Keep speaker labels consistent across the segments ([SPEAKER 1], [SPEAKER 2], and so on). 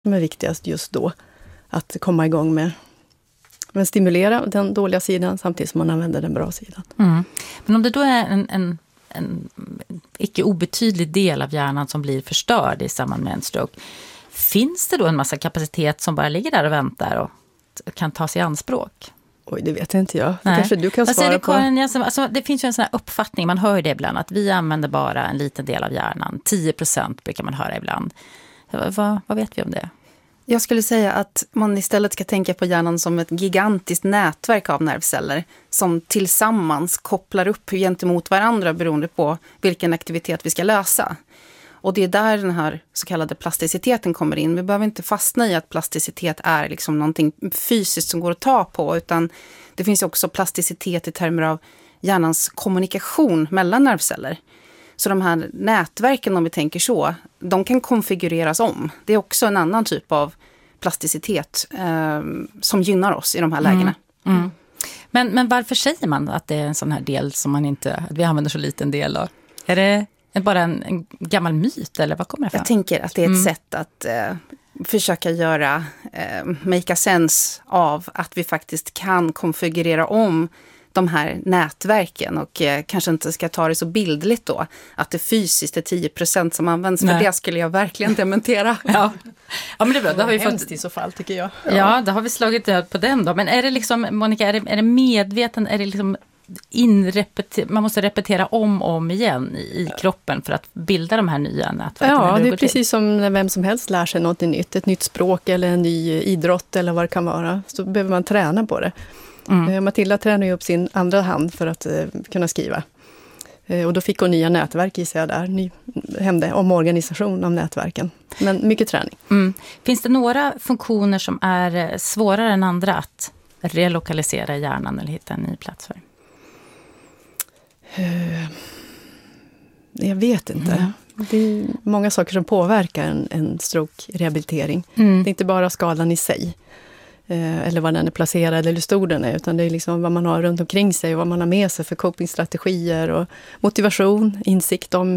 [SPEAKER 1] som är viktigast just då. Att komma igång med. Men stimulera den dåliga sidan samtidigt som man använder den bra sidan.
[SPEAKER 2] Mm. Men om det då är en icke obetydlig del av hjärnan som blir förstörd i samband med en stroke. Finns det då en massa kapacitet som bara ligger där och väntar och kan tas i anspråk?
[SPEAKER 1] Oj, det vet inte jag. Kanske du kan svara på.
[SPEAKER 2] Karin, alltså, det finns ju en sån här uppfattning, man hör ju det ibland, att vi använder bara en liten del av hjärnan. 10% brukar man höra ibland. Vad vet vi om det?
[SPEAKER 3] Jag skulle säga att man istället ska tänka på hjärnan som ett gigantiskt nätverk av nervceller som tillsammans kopplar upp gentemot varandra beroende på vilken aktivitet vi ska lösa. Och det är där den här så kallade plasticiteten kommer in. Vi behöver inte fastna i att plasticitet är liksom någonting fysiskt som går att ta på, utan det finns också plasticitet i termer av hjärnans kommunikation mellan nervceller. Så de här nätverken, om vi tänker så, de kan konfigureras om. Det är också en annan typ av plasticitet som gynnar oss i de här lägena.
[SPEAKER 2] Mm. Men varför säger man att det är en sån här del som att vi använder så liten del av? Är det bara en gammal myt, eller vad kommer det från?
[SPEAKER 3] Jag tänker att det är ett sätt att försöka göra make a sense av att vi faktiskt kan konfigurera om de här nätverken, och kanske inte ska ta det så bildligt då, att det fysiskt är 10% som används. För det skulle jag verkligen dementera.
[SPEAKER 2] Ja, men det är bra. Då har vi
[SPEAKER 1] fått i så fall, tycker jag.
[SPEAKER 2] Ja, då har vi slagit död på den då. Men är det liksom, Monica, är det medveten, är det liksom man måste repetera om och om igen i kroppen för att bilda de här nya nätverken?
[SPEAKER 1] Ja, det är precis som när vem som helst lär sig något nytt, ett nytt språk eller en ny idrott eller vad det kan vara, så behöver man träna på det. Matilda tränar ju upp sin andra hand för att kunna skriva. Och då fick hon nya nätverk i sig där. Hände omorganisation av nätverken. Men mycket träning.
[SPEAKER 2] Finns det några funktioner som är svårare än andra att relokalisera i hjärnan eller hitta en ny plats för?
[SPEAKER 1] Jag vet inte. Det är många saker som påverkar en stroke-rehabilitering. Det är inte bara skadan i sig. Eller var den är placerad eller hur stor den är, utan det är liksom vad man har runt omkring sig och vad man har med sig för copingstrategier och motivation, insikt om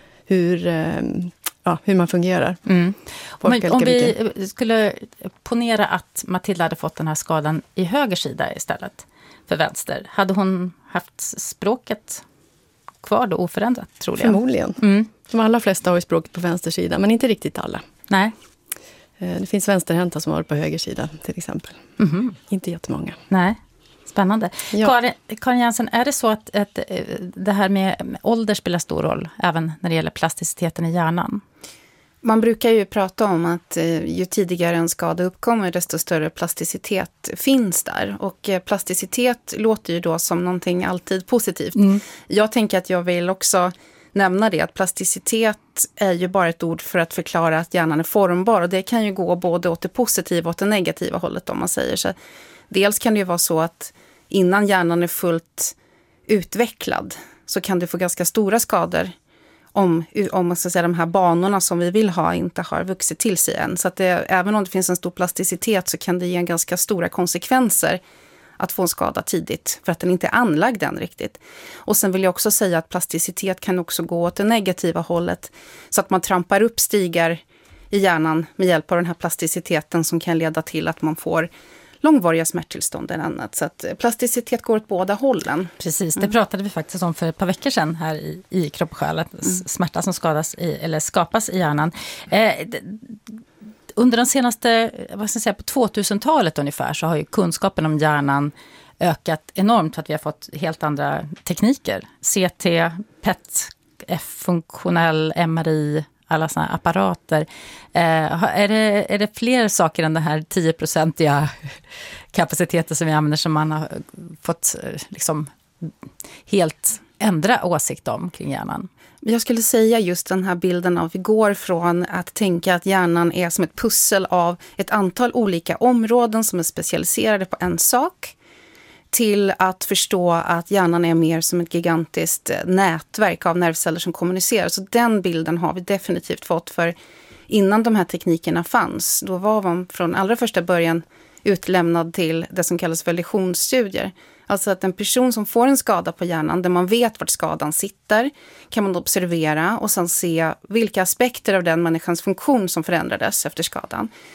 [SPEAKER 1] hur man fungerar.
[SPEAKER 2] Men om vi skulle ponera att Matilda hade fått den här skadan i höger sida istället för vänster, hade hon haft språket kvar då oförändrat, troligen?
[SPEAKER 1] Förmodligen. De allra flesta har ju språket på vänster sida, men inte riktigt alla.
[SPEAKER 2] Nej.
[SPEAKER 1] Det finns vänsterhänta som har på höger sida till exempel. Inte jättemånga.
[SPEAKER 2] Nej, spännande.
[SPEAKER 1] Ja.
[SPEAKER 2] Karin Jensen, är det så att det här med ålder spelar stor roll även när det gäller plasticiteten i hjärnan?
[SPEAKER 3] Man brukar ju prata om att ju tidigare en skada uppkommer desto större plasticitet finns där. Och plasticitet låter ju då som någonting alltid positivt. Jag tänker att jag vill också nämna det, att plasticitet är ju bara ett ord för att förklara att hjärnan är formbar, och det kan ju gå både åt det positiva och åt det negativa hållet, om man säger så. Dels kan det ju vara så att innan hjärnan är fullt utvecklad så kan du få ganska stora skador om man ska säga, de här banorna som vi vill ha inte har vuxit till sig än. Så att även om det finns en stor plasticitet så kan det ge ganska stora konsekvenser att få en skada tidigt, för att den inte är anlagd än riktigt. Och sen vill jag också säga att plasticitet kan också gå åt det negativa hållet, så att man trampar upp stigar i hjärnan med hjälp av den här plasticiteten som kan leda till att man får långvariga smärttillstånd eller annat. Så att plasticitet går åt båda hållen.
[SPEAKER 2] Precis, det pratade vi faktiskt om för ett par veckor sedan här i Kropp och själ, smärta som skapas i hjärnan. Under de senaste, på 2000-talet ungefär, så har ju kunskapen om hjärnan ökat enormt, för att vi har fått helt andra tekniker. CT, PET, F-funktionell, MRI, alla såna här apparater. Är det fler saker än den här 10-procentiga kapaciteten som vi använder som man har fått liksom helt ändra åsikt om kring hjärnan?
[SPEAKER 3] Jag skulle säga just den här bilden av vi går från att tänka att hjärnan är som ett pussel av ett antal olika områden som är specialiserade på en sak, till att förstå att hjärnan är mer som ett gigantiskt nätverk av nervceller som kommunicerar. Så den bilden har vi definitivt fått, för innan de här teknikerna fanns, då var man från allra första början utlämnad till det som kallas för lesionsstudier. Alltså att en person som får en skada på hjärnan, där man vet vart skadan sitter, kan man observera och sen se vilka aspekter av den människans funktion som förändrades efter skadan.